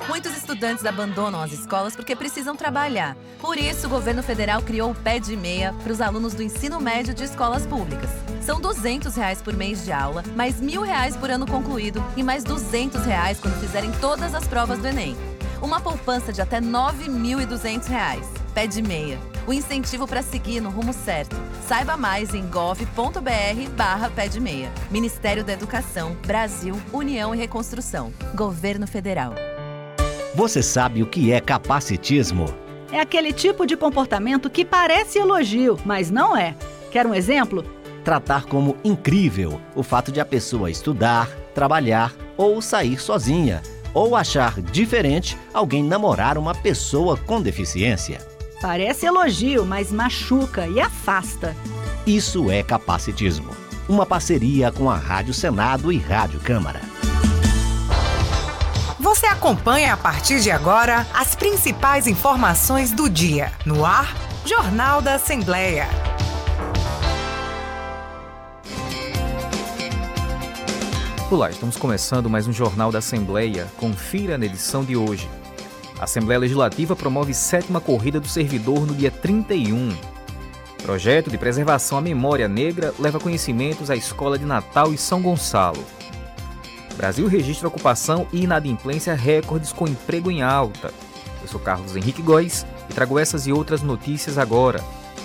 Muitos estudantes abandonam as escolas porque precisam trabalhar. Por isso, o governo federal criou o Pé de Meia para os alunos do ensino médio de escolas públicas. São R$200 por mês de aula, mais R$1.000 por ano concluído e mais R$200 quando fizerem todas as provas do Enem. Uma poupança de até R$9.200. Pé de Meia. O incentivo para seguir no rumo certo. Saiba mais em gov.br/Pé de Meia. Ministério da Educação, Brasil, União e Reconstrução. Governo Federal. Você sabe o que é capacitismo? É aquele tipo de comportamento que parece elogio, mas não é. Quer um exemplo? Tratar como incrível o fato de a pessoa estudar, trabalhar ou sair sozinha, ou achar diferente alguém namorar uma pessoa com deficiência. Parece elogio, mas machuca e afasta. Isso é capacitismo. Uma parceria com a Rádio Senado e Rádio Câmara. Você acompanha a partir de agora as principais informações do dia. No ar, Jornal da Assembleia. Olá, estamos começando mais um Jornal da Assembleia. Confira na edição de hoje. A Assembleia Legislativa promove 7ª Corrida do Servidor no dia 31. Projeto de preservação à memória negra leva conhecimentos à Escola de Natal e São Gonçalo. Brasil registra ocupação e inadimplência recordes com emprego em alta. Eu sou Carlos Henrique Góes e trago essas e outras notícias agora.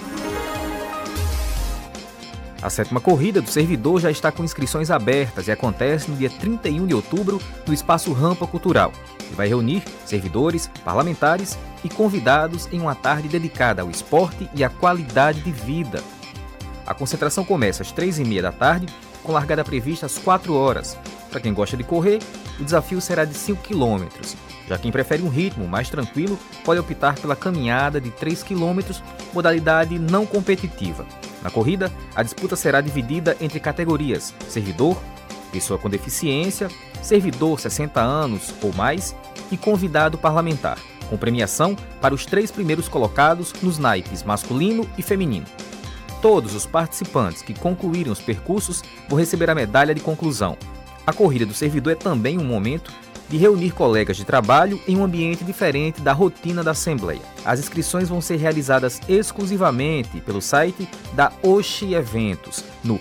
A 7ª Corrida do Servidor já está com inscrições abertas e acontece no dia 31 de outubro no Espaço Rampa Cultural, que vai reunir servidores, parlamentares e convidados em uma tarde dedicada ao esporte e à qualidade de vida. A concentração começa às 3h30 da tarde, com largada prevista às 4 horas. Para quem gosta de correr, o desafio será de 5 km. Já quem prefere um ritmo mais tranquilo pode optar pela caminhada de 3 km, modalidade não competitiva. Na corrida, a disputa será dividida entre categorias servidor, pessoa com deficiência, servidor 60 anos ou mais e convidado parlamentar, com premiação para os 3 primeiros colocados nos naipes masculino e feminino. Todos os participantes que concluírem os percursos vão receber a medalha de conclusão. A Corrida do Servidor é também um momento de reunir colegas de trabalho em um ambiente diferente da rotina da Assembleia. As inscrições vão ser realizadas exclusivamente pelo site da Oxi Eventos, no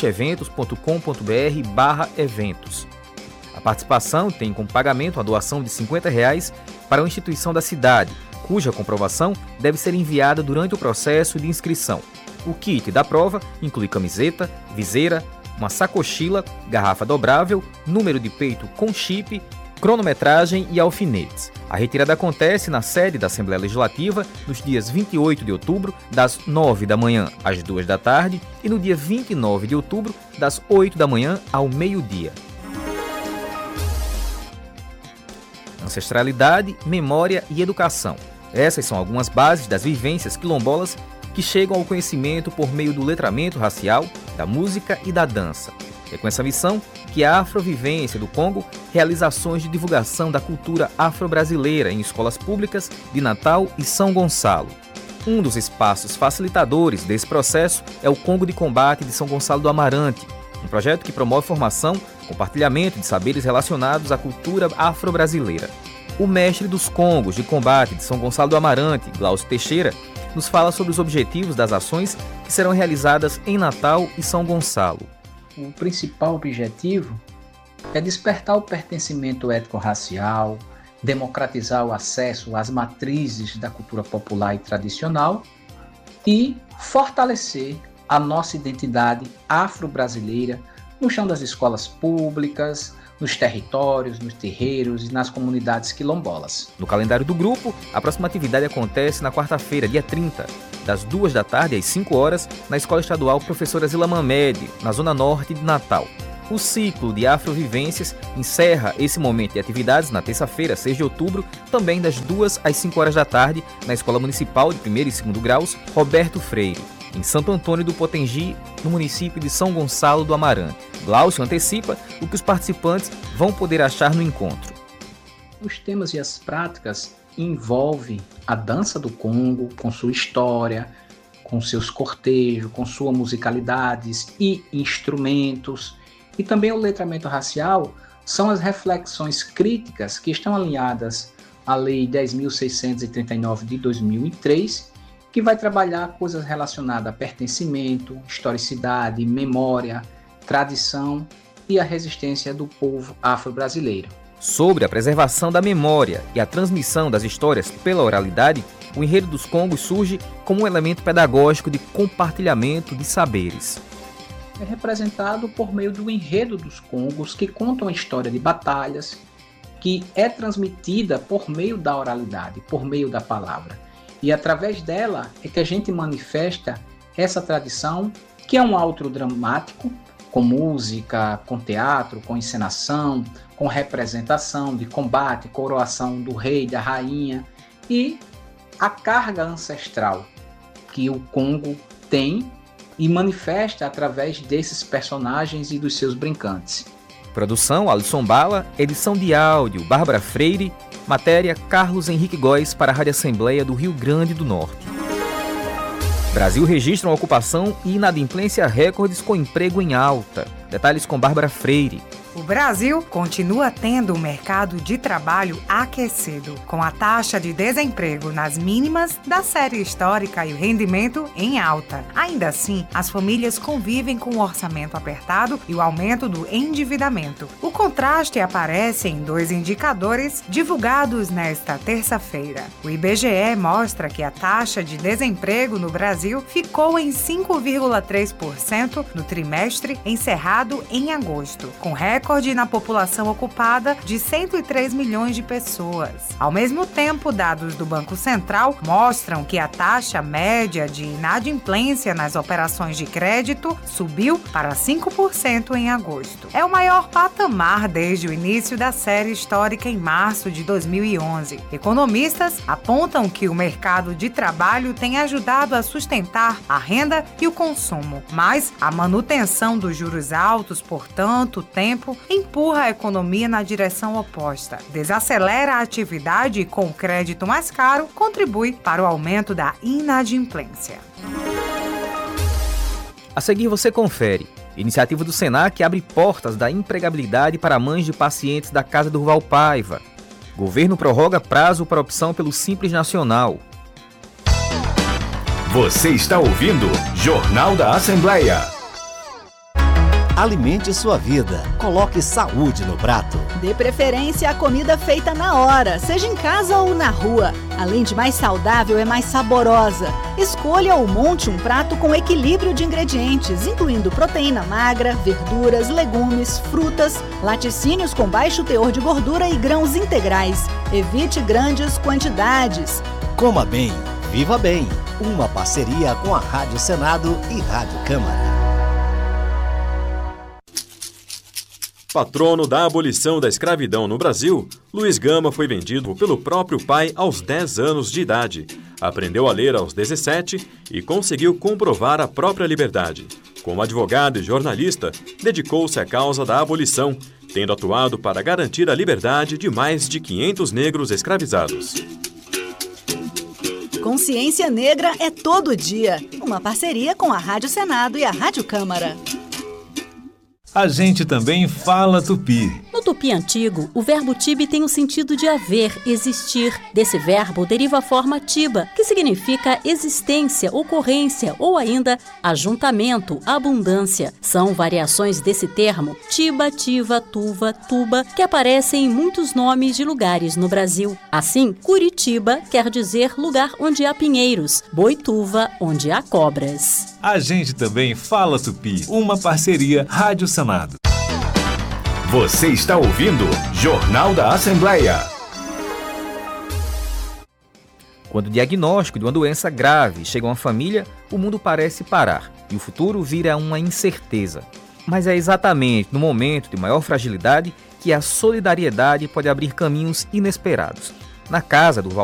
oxieventos.com.br/eventos. A participação tem como pagamento a doação de R$50 para uma instituição da cidade, cuja comprovação deve ser enviada durante o processo de inscrição. O kit da prova inclui camiseta, viseira, uma sacochila, garrafa dobrável, número de peito com chip, cronometragem e alfinetes. A retirada acontece na sede da Assembleia Legislativa nos dias 28 de outubro, das 9 da manhã às 2 da tarde e no dia 29 de outubro, das 8 da manhã ao meio-dia. Ancestralidade, memória e educação. Essas são algumas bases das vivências quilombolas que chegam ao conhecimento por meio do letramento racial, da música e da dança. É com essa missão que a Afrovivência do Congo realiza ações de divulgação da cultura afro-brasileira em escolas públicas de Natal e São Gonçalo. Um dos espaços facilitadores desse processo é o Congo de Combate de São Gonçalo do Amarante, um projeto que promove formação, compartilhamento de saberes relacionados à cultura afro-brasileira. O mestre dos Congos de Combate de São Gonçalo do Amarante, Glaucio Teixeira, nos fala sobre os objetivos das ações que serão realizadas em Natal e São Gonçalo. O principal objetivo é despertar o pertencimento étnico-racial, democratizar o acesso às matrizes da cultura popular e tradicional e fortalecer a nossa identidade afro-brasileira no chão das escolas públicas, nos territórios, nos terreiros e nas comunidades quilombolas. No calendário do grupo, a próxima atividade acontece na quarta-feira, dia 30, das 2 da tarde às 5 horas, na Escola Estadual Professora Zila Mamed, na Zona Norte de Natal. O ciclo de Afrovivências encerra esse momento de atividades na terça-feira, 6 de outubro, também das 2 às 5 horas da tarde, na Escola Municipal de 1º e 2º graus, Roberto Freire, em Santo Antônio do Potengi, no município de São Gonçalo do Amarante. Glaucio antecipa o que os participantes vão poder achar no encontro. Os temas e as práticas envolvem a dança do Congo, com sua história, com seus cortejos, com suas musicalidades e instrumentos. E também o letramento racial são as reflexões críticas que estão alinhadas à Lei 10.639 de 2003, que vai trabalhar coisas relacionadas a pertencimento, historicidade, memória, tradição e a resistência do povo afro-brasileiro. Sobre a preservação da memória e a transmissão das histórias pela oralidade, o Enredo dos Congos surge como um elemento pedagógico de compartilhamento de saberes. É representado por meio do Enredo dos Congos, que conta uma história de batalhas, que é transmitida por meio da oralidade, por meio da palavra. E através dela é que a gente manifesta essa tradição, que é um auto dramático, com música, com teatro, com encenação, com representação de combate, coroação do rei, da rainha, e a carga ancestral que o Congo tem e manifesta através desses personagens e dos seus brincantes. Produção Alisson Bala, edição de áudio Bárbara Freire, matéria Carlos Henrique Góes para a Rádio Assembleia do Rio Grande do Norte. Brasil registra uma ocupação e inadimplência recordes com emprego em alta. Detalhes com Bárbara Freire. O Brasil continua tendo um mercado de trabalho aquecido, com a taxa de desemprego nas mínimas da série histórica e o rendimento em alta. Ainda assim, as famílias convivem com o orçamento apertado e o aumento do endividamento. O contraste aparece em 2 indicadores divulgados nesta terça-feira. O IBGE mostra que a taxa de desemprego no Brasil ficou em 5,3% no trimestre encerrado em agosto, com recorde na população ocupada de 103 milhões de pessoas. Ao mesmo tempo, dados do Banco Central mostram que a taxa média de inadimplência nas operações de crédito subiu para 5% em agosto. É o maior patamar desde o início da série histórica em março de 2011. Economistas apontam que o mercado de trabalho tem ajudado a sustentar a renda e o consumo, mas a manutenção dos juros altos por tanto tempo empurra a economia na direção oposta. Desacelera a atividade e, com o crédito mais caro, contribui para o aumento da inadimplência. A seguir você confere. Iniciativa do Senac abre portas da empregabilidade para mães de pacientes da Casa Durval Paiva. Governo prorroga prazo para opção pelo Simples Nacional. Você está ouvindo Jornal da Assembleia. Alimente sua vida. Coloque saúde no prato. Dê preferência à comida feita na hora, seja em casa ou na rua. Além de mais saudável, é mais saborosa. Escolha ou monte um prato com equilíbrio de ingredientes, incluindo proteína magra, verduras, legumes, frutas, laticínios com baixo teor de gordura e grãos integrais. Evite grandes quantidades. Coma bem, viva bem. Uma parceria com a Rádio Senado e Rádio Câmara. Patrono da abolição da escravidão no Brasil, Luiz Gama foi vendido pelo próprio pai aos 10 anos de idade. Aprendeu a ler aos 17 e conseguiu comprovar a própria liberdade. Como advogado e jornalista, dedicou-se à causa da abolição, tendo atuado para garantir a liberdade de mais de 500 negros escravizados. Consciência Negra é todo dia. Uma parceria com a Rádio Senado e a Rádio Câmara. A gente também fala tupi. No tupi antigo, o verbo tibi tem o sentido de haver, existir. Desse verbo deriva a forma tiba, que significa existência, ocorrência ou ainda ajuntamento, abundância. São variações desse termo, tiba, tiva, tuva, tuba, que aparecem em muitos nomes de lugares no Brasil. Assim, Curitiba quer dizer lugar onde há pinheiros, Boituva, onde há cobras. A gente também fala tupi, uma parceria Rádio Senado. Você está ouvindo Jornal da Assembleia. Quando o diagnóstico de uma doença grave chega a uma família, o mundo parece parar e o futuro vira uma incerteza. Mas é exatamente no momento de maior fragilidade que a solidariedade pode abrir caminhos inesperados. Na casa do